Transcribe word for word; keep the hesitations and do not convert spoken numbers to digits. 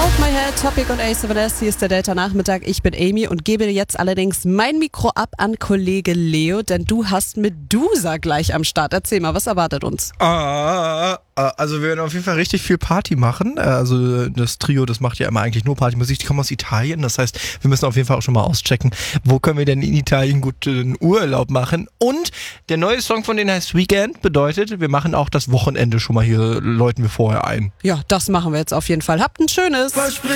Hold My Head, Topic und A seven S. Hier ist der Delta-Nachmittag. Ich bin Amy und gebe jetzt allerdings mein Mikro ab an Kollege Leo, denn du hast Medusa gleich am Start. Erzähl mal, was erwartet uns? Ah, also wir werden auf jeden Fall richtig viel Party machen. Also das Trio, das macht ja immer eigentlich nur Partymusik. Die kommen aus Italien. Das heißt, wir müssen auf jeden Fall auch schon mal auschecken, wo können wir denn in Italien guten Urlaub machen. Und der neue Song von denen heißt Weekend. Bedeutet, wir machen auch das Wochenende schon mal hier, läuten wir vorher ein. Ja, das machen wir jetzt auf jeden Fall. Habt ein schönes.